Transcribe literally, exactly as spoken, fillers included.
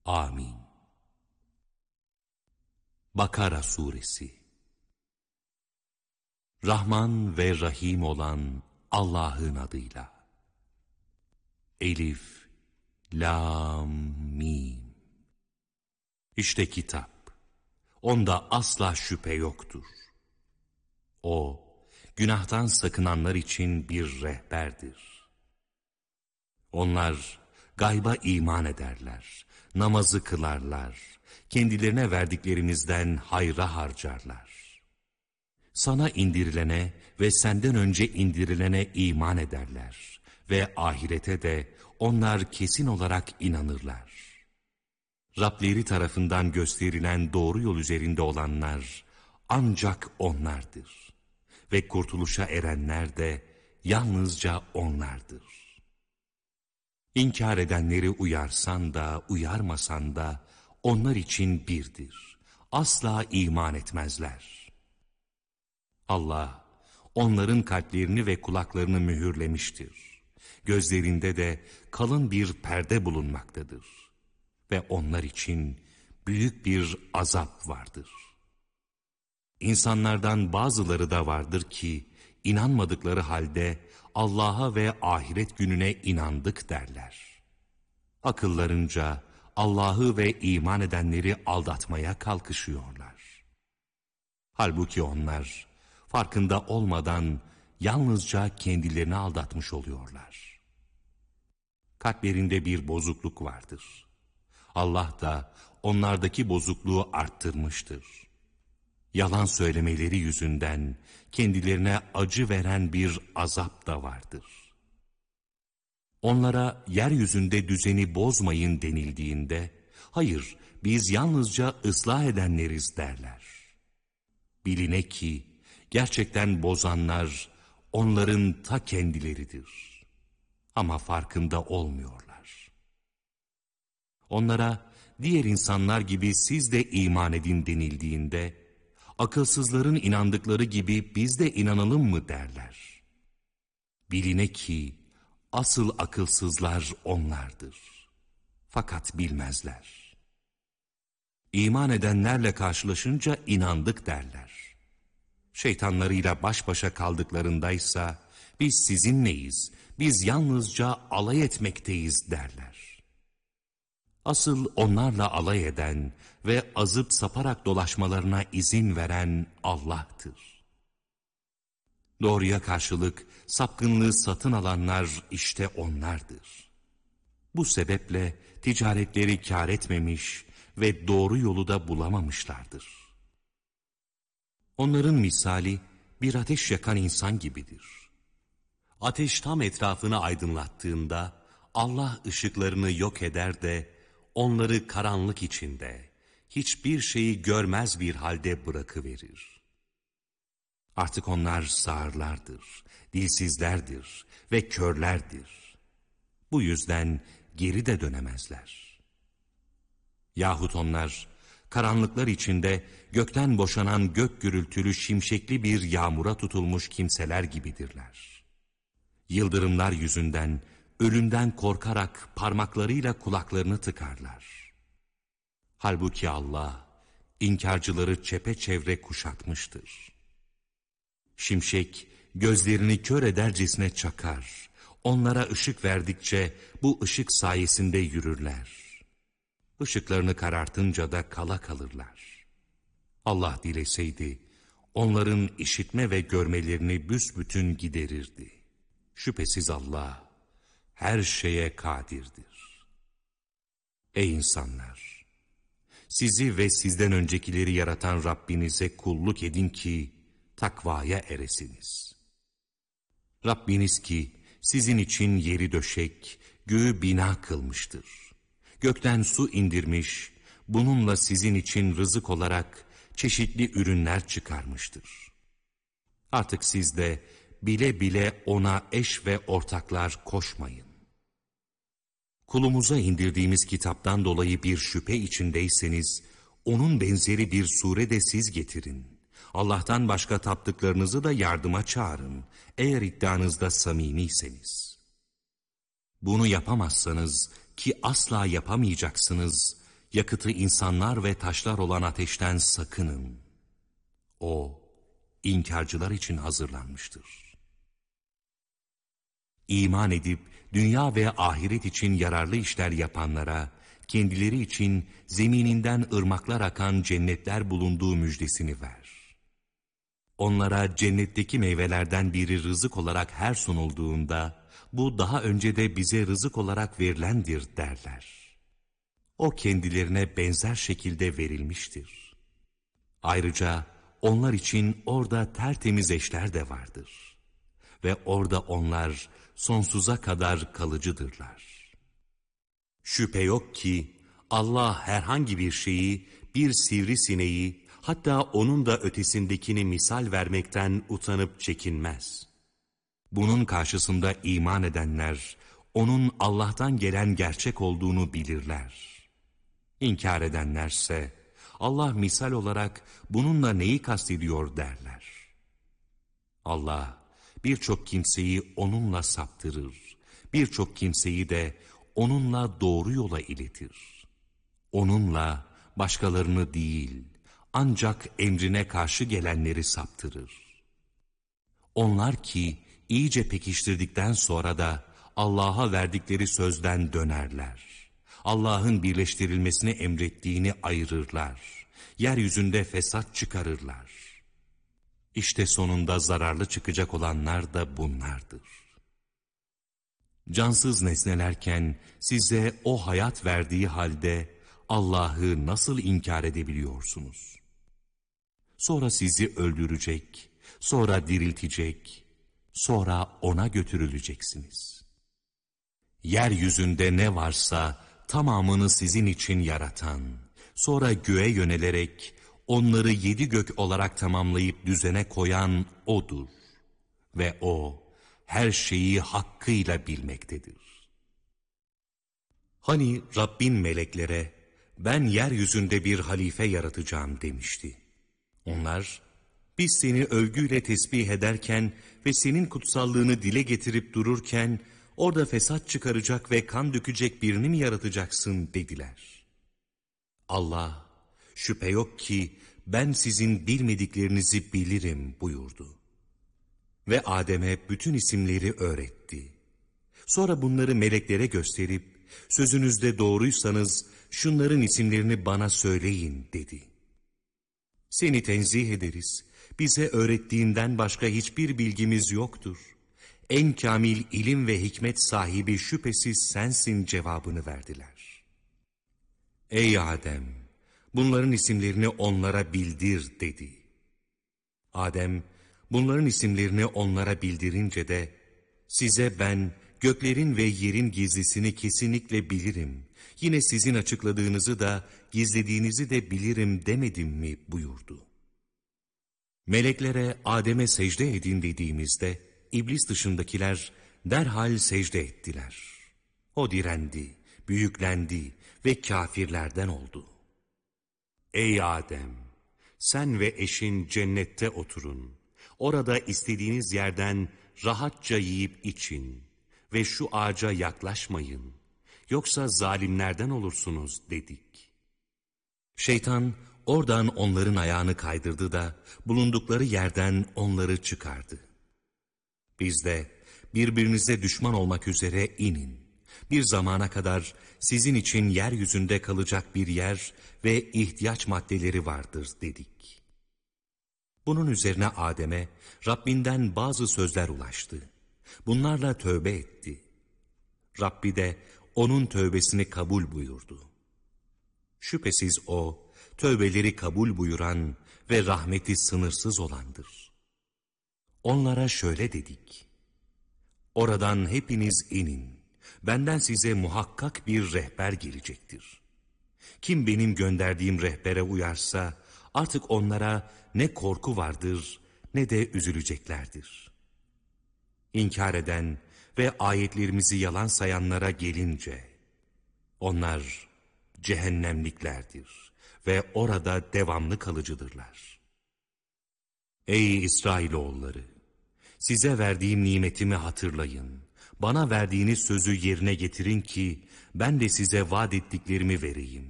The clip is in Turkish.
Amin. Bakara Suresi. Rahman ve Rahim olan Allah'ın adıyla. Elif, Lam, Mim. İşte kitap. Onda asla şüphe yoktur. O, günahtan sakınanlar için bir rehberdir. Onlar gayba iman ederler, namazı kılarlar, kendilerine verdiklerimizden hayra harcarlar. Sana indirilene ve senden önce indirilene iman ederler ve ahirete de onlar kesin olarak inanırlar. Rableri tarafından gösterilen doğru yol üzerinde olanlar ancak onlardır ve kurtuluşa erenler de yalnızca onlardır. İnkar edenleri uyarsan da uyarmasan da onlar için birdir. Asla iman etmezler. Allah onların kalplerini ve kulaklarını mühürlemiştir. Gözlerinde de kalın bir perde bulunmaktadır. Ve onlar için büyük bir azap vardır. İnsanlardan bazıları da vardır ki inanmadıkları halde Allah'a ve ahiret gününe inandık derler. Akıllarınca Allah'ı ve iman edenleri aldatmaya kalkışıyorlar. Halbuki onlar farkında olmadan yalnızca kendilerini aldatmış oluyorlar. Kalplerinde bir bozukluk vardır. Allah da onlardaki bozukluğu arttırmıştır. Yalan söylemeleri yüzünden kendilerine acı veren bir azap da vardır. Onlara yeryüzünde düzeni bozmayın denildiğinde, hayır biz yalnızca ıslah edenleriz derler. Biline ki gerçekten bozanlar onların ta kendileridir. Ama farkında olmuyorlar. Onlara diğer insanlar gibi siz de iman edin denildiğinde, akılsızların inandıkları gibi biz de inanalım mı derler. Biline ki asıl akılsızlar onlardır. Fakat bilmezler. İman edenlerle karşılaşınca inandık derler. Şeytanlarıyla baş başa kaldıklarındaysa biz sizinleyiz, biz yalnızca alay etmekteyiz derler. Asıl onlarla alay eden ve azıp saparak dolaşmalarına izin veren Allah'tır. Doğruya karşılık sapkınlığı satın alanlar işte onlardır. Bu sebeple ticaretleri kâr etmemiş ve doğru yolu da bulamamışlardır. Onların misali bir ateş yakan insan gibidir. Ateş tam etrafını aydınlattığında Allah ışıklarını yok eder de onları karanlık içinde, hiçbir şeyi görmez bir halde bırakıverir. Artık onlar sağırlardır, dilsizlerdir ve körlerdir. Bu yüzden geri de dönemezler. Yahut onlar karanlıklar içinde gökten boşanan gök gürültülü şimşekli bir yağmura tutulmuş kimseler gibidirler. Yıldırımlar yüzünden ölümden korkarak parmaklarıyla kulaklarını tıkarlar. Halbuki Allah inkarcıları çepeçevre kuşatmıştır. Şimşek gözlerini kör edercesine çakar. Onlara ışık verdikçe bu ışık sayesinde yürürler. Işıklarını karartınca da kala kalırlar. Allah dileseydi onların işitme ve görmelerini büsbütün giderirdi. Şüphesiz Allah her şeye kadirdir. Ey insanlar! Sizi ve sizden öncekileri yaratan Rabbinize kulluk edin ki takvaya eresiniz. Rabbiniz ki sizin için yeri döşek, göğü bina kılmıştır. Gökten su indirmiş, bununla sizin için rızık olarak çeşitli ürünler çıkarmıştır. Artık siz de bile bile ona eş ve ortaklar koşmayın. Kulumuza indirdiğimiz kitaptan dolayı bir şüphe içindeyseniz, onun benzeri bir sure de siz getirin. Allah'tan başka taptıklarınızı da yardıma çağırın, eğer iddianızda samimiyseniz. Bunu yapamazsanız, ki asla yapamayacaksınız, yakıtı insanlar ve taşlar olan ateşten sakının. O, inkarcılar için hazırlanmıştır. İman edip dünya ve ahiret için yararlı işler yapanlara, kendileri için zemininden ırmaklar akan cennetler bulunduğu müjdesini ver. Onlara cennetteki meyvelerden biri rızık olarak her sunulduğunda, bu daha önce de bize rızık olarak verilendir derler. O kendilerine benzer şekilde verilmiştir. Ayrıca onlar için orada tertemiz eşler de vardır. Ve orada onlar sonsuza kadar kalıcıdırlar. Şüphe yok ki Allah herhangi bir şeyi, bir sivrisineği, hatta onun da ötesindekini misal vermekten utanıp çekinmez. Bunun karşısında iman edenler, onun Allah'tan gelen gerçek olduğunu bilirler. İnkar edenlerse, Allah misal olarak bununla neyi kastediyor derler. Allah birçok kimseyi onunla saptırır, birçok kimseyi de onunla doğru yola iletir. Onunla başkalarını değil, ancak emrine karşı gelenleri saptırır. Onlar ki iyice pekiştirdikten sonra da Allah'a verdikleri sözden dönerler. Allah'ın birleştirilmesini emrettiğini ayırırlar. Yeryüzünde fesat çıkarırlar. İşte sonunda zararlı çıkacak olanlar da bunlardır. Cansız nesnelerken size o hayat verdiği halde Allah'ı nasıl inkar edebiliyorsunuz? Sonra sizi öldürecek, sonra diriltecek, sonra ona götürüleceksiniz. Yeryüzünde ne varsa tamamını sizin için yaratan, sonra göğe yönelerek onları yedi gök olarak tamamlayıp düzene koyan O'dur. Ve O her şeyi hakkıyla bilmektedir. Hani Rabbin meleklere, ben yeryüzünde bir halife yaratacağım demişti. Onlar, biz seni övgüyle tesbih ederken ve senin kutsallığını dile getirip dururken, orada fesat çıkaracak ve kan dökecek birini mi yaratacaksın dediler. Allah, şüphe yok ki ben sizin bilmediklerinizi bilirim buyurdu. Ve Adem'e bütün isimleri öğretti. Sonra bunları meleklere gösterip, sözünüzde doğruysanız şunların isimlerini bana söyleyin dedi. Seni tenzih ederiz, bize öğrettiğinden başka hiçbir bilgimiz yoktur. En kamil ilim ve hikmet sahibi şüphesiz sensin cevabını verdiler. Ey Adem, bunların isimlerini onlara bildir dedi. Adem, bunların isimlerini onlara bildirince de, size ben göklerin ve yerin gizlisini kesinlikle bilirim. Yine sizin açıkladığınızı da gizlediğinizi de bilirim demedim mi buyurdu. Meleklere Adem'e secde edin dediğimizde, İblis dışındakiler derhal secde ettiler. O direndi, büyüklendi ve kafirlerden oldu. Ey Adem! Sen ve eşin cennette oturun. Orada istediğiniz yerden rahatça yiyip için ve şu ağaca yaklaşmayın. Yoksa zalimlerden olursunuz dedik. Şeytan oradan onların ayağını kaydırdı da bulundukları yerden onları çıkardı. Biz de birbirinize düşman olmak üzere inin. Bir zamana kadar sizin için yeryüzünde kalacak bir yer ve ihtiyaç maddeleri vardır dedik. Bunun üzerine Adem'e Rabbinden bazı sözler ulaştı. Bunlarla tövbe etti. Rabbi de onun tövbesini kabul buyurdu. Şüphesiz o, tövbeleri kabul buyuran ve rahmeti sınırsız olandır. Onlara şöyle dedik. Oradan hepiniz inin. Benden size muhakkak bir rehber gelecektir. Kim benim gönderdiğim rehbere uyarsa artık onlara ne korku vardır ne de üzüleceklerdir. İnkar eden ve ayetlerimizi yalan sayanlara gelince onlar cehennemliklerdir ve orada devamlı kalıcıdırlar. Ey İsrailoğulları! Size verdiğim nimetimi hatırlayın. Bana verdiğiniz sözü yerine getirin ki ben de size vaat ettiklerimi vereyim.